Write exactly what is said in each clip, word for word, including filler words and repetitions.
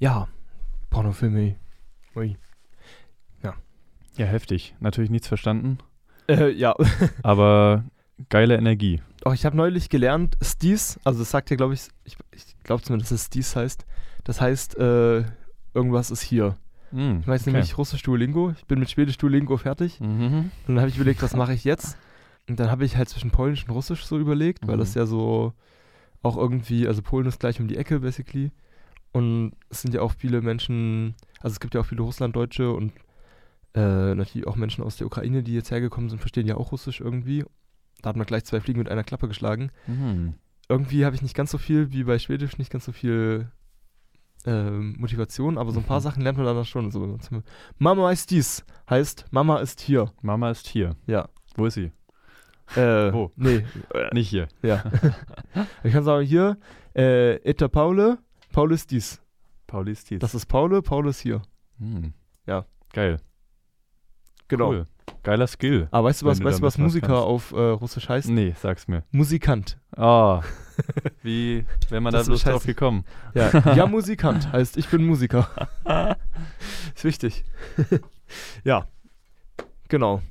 Ja, Pornofilme. Ui. Ja. Ja, heftig. Natürlich nichts verstanden, Äh, ja. aber geile Energie. Auch ich habe neulich gelernt, Stis, also das sagt ja, glaube ich, ich, ich glaube zumindest, dass es Stis heißt. Das heißt, äh, irgendwas ist hier. Mm, Ich weiß okay. nämlich Russisch Duolingo. Ich bin mit Schwedisch Duolingo fertig. Mhm. Und dann habe ich überlegt, was mache ich jetzt? Und dann habe ich halt zwischen Polnisch und Russisch so überlegt, weil Mhm. das ja so auch irgendwie, also Polen ist gleich um die Ecke, basically. Und es sind ja auch viele Menschen, also es gibt ja auch viele Russlanddeutsche und äh, natürlich auch Menschen aus der Ukraine, die jetzt hergekommen sind, verstehen ja auch Russisch irgendwie. Da hat man gleich zwei Fliegen mit einer Klappe geschlagen. Mhm. Irgendwie habe ich nicht ganz so viel wie bei Schwedisch, nicht ganz so viel ähm, Motivation, aber so ein paar Mhm. Sachen lernt man dann schon. So, zum- Mama ist dies, heißt Mama ist hier. Mama ist hier. Ja. Wo ist sie? Äh, Wo? Nee, Nicht hier. ja. Ich kann sagen, hier, äh, Eta Paule, Paul ist dies. Pauli ist dies. Das ist Paule, Paul ist hier. Hm. Ja. Geil. Genau. Cool. Geiler Skill. Aber weißt du, was, Wenn du weißt du, dann was das was Musiker kannst. auf äh, Russisch heißt? Nee, sag's mir. Musikant. Ah. Wie, wenn man Das da ist bloß scheiße. drauf gekommen. Ja, ja, Musikant heißt, ich bin Musiker. Ist wichtig. Ja. Genau.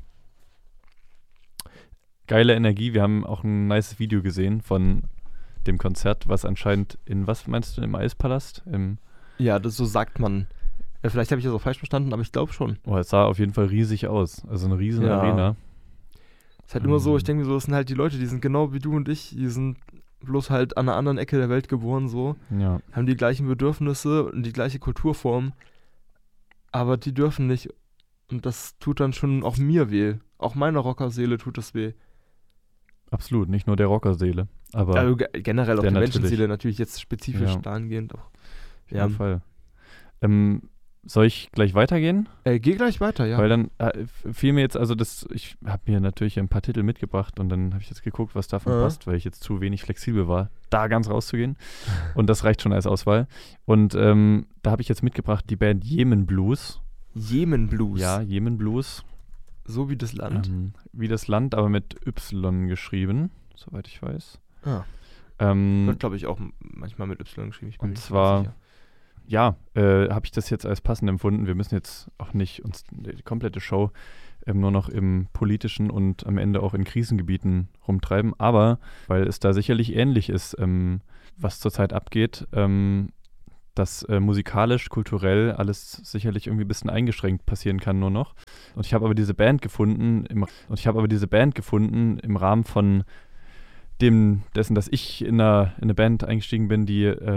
Geile Energie. Wir haben auch ein nice Video gesehen von dem Konzert, was anscheinend in, was meinst du, im Eispalast? Im, Ja, das so sagt man. Äh, vielleicht habe ich das auch falsch verstanden, aber ich glaube schon. oh, es sah auf jeden Fall riesig aus. Also eine riesen Ja. Arena. Ist halt immer so, ich Mhm. denke mir so, das sind halt die Leute, die sind genau wie du und ich, die sind bloß halt an einer anderen Ecke der Welt geboren, so, Ja. haben die gleichen Bedürfnisse und die gleiche Kulturform, aber die dürfen nicht. Und das tut dann schon auch mir weh. Auch meiner Rockerseele tut das weh. Absolut. Nicht nur der Rockerseele. Aber Also ge- generell auch der die natürlich. Menschenseele, natürlich jetzt spezifisch Ja. dahingehend. Auch. auf Ja. jeden Fall. Ähm, soll ich gleich weitergehen? Äh, geh gleich weiter, ja. Weil dann äh, f- fiel mir jetzt, also das, ich habe mir natürlich ein paar Titel mitgebracht und dann habe ich jetzt geguckt, was davon Ja. passt, weil ich jetzt zu wenig flexibel war, da ganz rauszugehen. Und das reicht schon als Auswahl. Und ähm, da habe ich jetzt mitgebracht die Band Jemen Blues. Jemen Blues. Ja, Jemen Blues. So wie das Land. Ähm, wie das Land, aber mit Y geschrieben, soweit ich weiß. Ah. Ähm, Wird, glaube ich, auch m- manchmal mit Y geschrieben. Ich bin und mir nicht zwar- ganz sicher. ja, äh, habe ich das jetzt als passend empfunden. Wir müssen jetzt auch nicht uns die komplette Show ähm, nur noch im politischen und am Ende auch in Krisengebieten rumtreiben, aber weil es da sicherlich ähnlich ist, ähm, was zurzeit abgeht, ähm, dass äh, musikalisch, kulturell alles sicherlich irgendwie ein bisschen eingeschränkt passieren kann nur noch. Und ich habe aber diese Band gefunden, im, und ich habe aber diese Band gefunden im Rahmen von dem dessen, dass ich in eine, in eine Band eingestiegen bin, die äh,